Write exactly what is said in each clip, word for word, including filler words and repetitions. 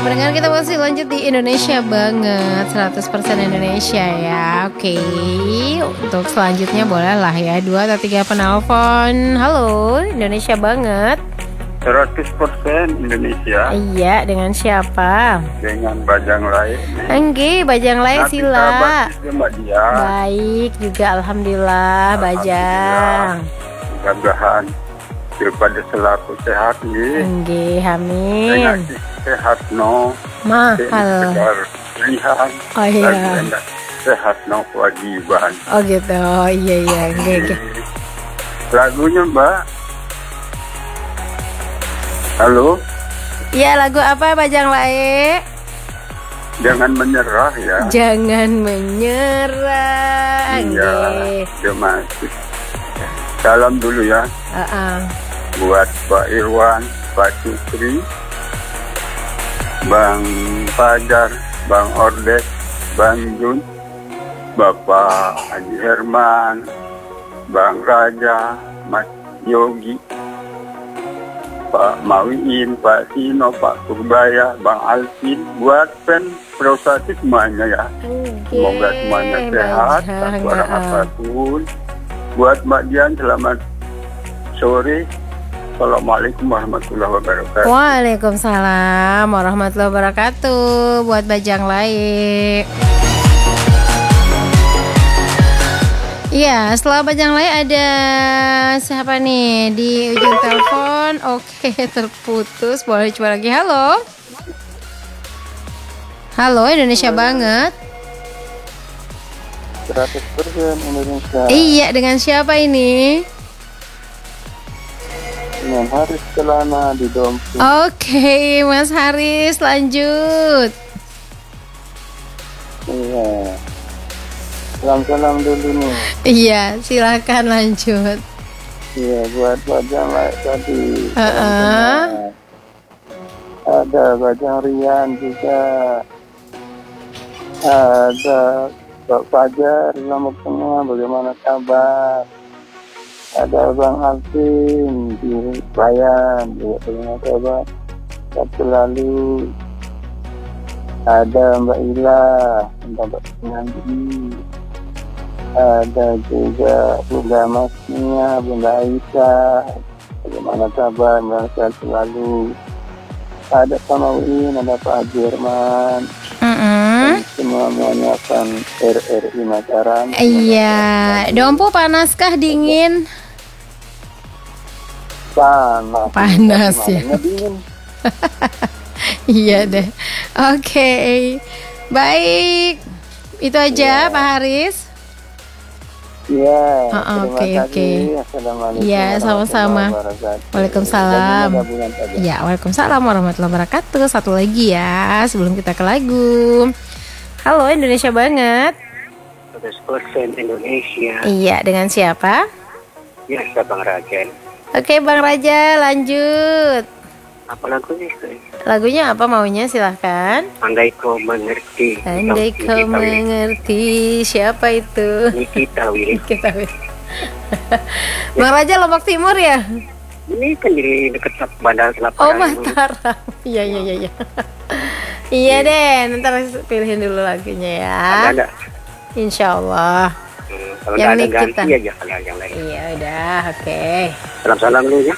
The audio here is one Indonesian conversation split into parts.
pendengar, kita masih lanjut di Indonesia banget, seratus persen Indonesia ya. Oke, untuk selanjutnya bolehlah ya dua atau tiga penelpon. Halo, Indonesia banget, seratus persen Indonesia. Iya, dengan siapa? Dengan Bajang Lai. Engge, Bajang Lai, sila. Baik juga, alhamdulillah, Bajang. Mudah-mudahan daripada selaku sehat nih. Engge, amin. Sehat no. Mahal. Lihat. Oh iya. Sehat no kewajiban. Oh gitu, oh, iya iya. Engge. Lagunya Mbak. Halo. Iya, lagu apa Bajang Lai? Jangan menyerah ya. Jangan menyerah. Iya, dia masih. Salam dulu ya. Uh-uh. Buat Pak Irwan, Pak Cukri, Bang Fajar, Bang Ordek, Bang Jun, Bapak Haji Herman, Bang Raja, Mas Yogi, Pak Mawiin, Pak Sino, Pak Purbaya, Bang Alvin, buat pen prosesi semuanya ya. Okay, semoga semuanya sehat, tanpa orang apapun. Buat Mbak Dian, selamat sore. Assalamualaikum warahmatullahi wabarakatuh. Waalaikumsalam warahmatullahi wabarakatuh. Buat Bajang Lai. Iya, setelah Bajang Lai ada siapa nih di ujung telepon? Oke, terputus. Boleh coba lagi. Halo. Halo, Indonesia banget. seratus persen Indonesia. Iya, dengan siapa ini? Dengan Haris Kelana di Dompu. Oke, Mas Haris, lanjut. Iya. Salam-salam dulu nih. Iya, silakan lanjut. Iya, buat Bajang Lai tadi. Uh-uh. Ada Bajang Rian juga. Ada Pak Fajar, selamat tengah, bagaimana kabar? Ada Bang Alvin di Bayan, juga bagaimana kabar? Sabtu lalu ada Mbak Ila, Mbak Nandi, ada juga Bunda Masnya, Bunda Aisyah, bagaimana kabar? Mbak Sabtu lalu ada Pak Mawin, ada Pak Haji Herman. Mm-mm. Semua menyiapkan R R I Mataram. Iya, Dompu panaskah dingin? Panas. Panas ya. Dingin. Iya deh. Oke, baik. Itu aja, ya. Pak Haris. Iya. Oh, oke oke. Iya, sama-sama. Waalaikumsalam. Ya, waalaikumsalam warahmatullahi wabarakatuh. Satu lagi ya, sebelum kita ke lagu. Halo, Indonesia banget. seratus persen Indonesia. Iya, dengan siapa? Ya, saya Bang Raja. Oke, Bang Raja, lanjut. Apa lagunya? Lagunya apa maunya, silahkan. Andai kau mengerti. Andai kau mengerti. Siapa itu? Nikita Willy. Nikita Willy. Bang Raja Lombok Timur ya? Ini kan di dekat Bandar Kelapa. Oh, Mataram. Iya, iya, iya, iya. Iya deh, ntar pilihin dulu lagunya ya. Ada, ada. Insya Allah. Hmm, kalau yang ada Nikita. ganti aja kalau yang lain. Iya, udah, oke. Okay. Salam-salam dulu ya.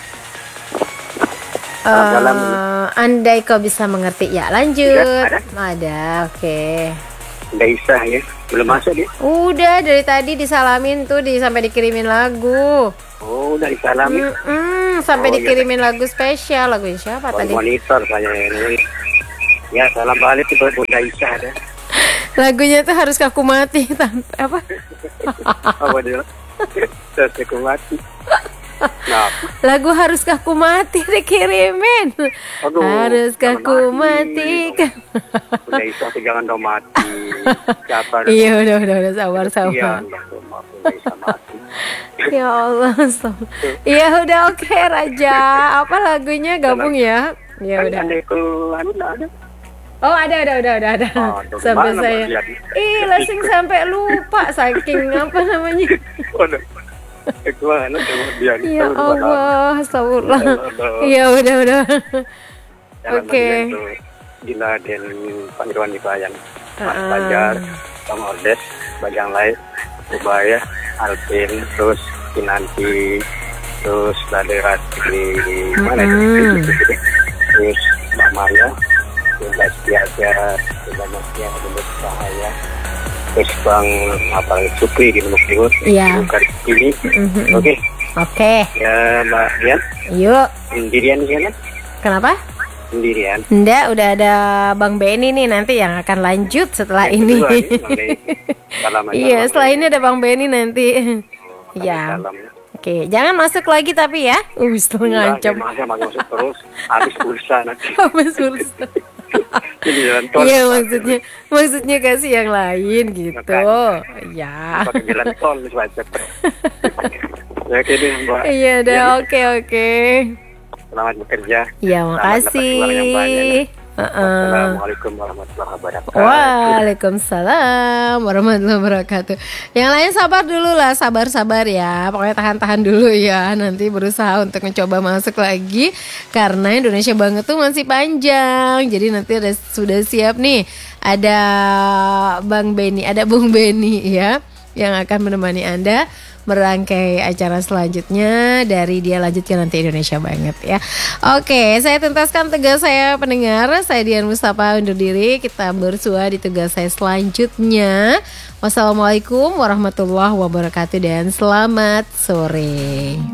Uh, andai kau bisa mengerti ya, lanjut. Ada, ada. ada oke. Okay. Udah Isah ya, belum masuk dia. Udah dari tadi disalamin tuh, di sampai dikirimin lagu. Oh, udah disalamin. Mm-mm, sampai oh, dikirimin ya. lagu spesial, lagu siapa oh, tadi? Monitor saya ini. Ya, salam balik buat Bunda Isah ada. Lagunya tuh harus kaku mati tanpa apa? Apa dia? Harus kaku mati. Nah. Lagu haruskah ku mati dikirimin. Aduh, haruskah ku mati kan. Udah itu jangan dong mati. Siapa? Iya udah udah udah sabar sabar. Ya Allah. Iya udah oke okay, Raja. Apa lagunya gabung ya? Ya udah. Oh ada ada udah udah ada. Oh, sampai saya. Ih langsung sampai lupa saking apa namanya. Ya Allah, astagfirullah. Iya udah udah. Oke. Dila dan Pak Irwan di Bayan, Mas Uh-uh. Fajar, Bang Ordes, Bajang Lai, Ubaya, Alvin, terus Kinanti, terus Laderat di mana Mm-mm. itu? Terus Mbak Maya, Bunda Setiaja, Bunda Masya, Bunda Cahaya, terus Bang apa Supri di Lombok Timur, Iya. Bukan ini, Mhm. oke, Oke, ya Mbak Dian, yuk. sendirian di sana, Kenapa? sendirian. Nggak, udah ada Bang Benny nih nanti yang akan lanjut setelah Yang ini. kedua nih, Bang Benny. Salam aja, Iya, Bang setelah Benny. ini ada Bang Benny nanti. Iya. Salam. Oke, jangan masuk lagi tapi ya. Uh, setelah ngancam. Masa masuk terus, habis pulsa nanti. Habis pulsa. Ini jalan tol. Iya, maksudnya maksudnya kasih yang lain gitu. Ya. Pakai jalan tol nih macet. Ya oke deh Mbak. Iya, dah Ya, oke oke. Selamat bekerja. Iya, Selamat dapat uang yang banyak, makasih. ya. Heeh. Assalamualaikum warahmatullahi wabarakatuh. Waalaikumsalam warahmatullahi wabarakatuh. Yang lain sabar dulu lah, sabar-sabar ya. Pokoknya tahan-tahan dulu ya. Nanti berusaha untuk mencoba masuk lagi karena Indonesia banget tuh masih panjang. Jadi nanti ada sudah siap nih. Ada Bang Benny, ada Bung Benny ya yang akan menemani Anda merangkai acara selanjutnya dari Dia Lanjutkan Nanti Indonesia Banget ya. Oke, saya tuntaskan tugas saya pendengar. Saya Dian Mustafa undur diri. Kita bersua di tugas saya selanjutnya. Wassalamualaikum warahmatullahi wabarakatuh dan selamat sore.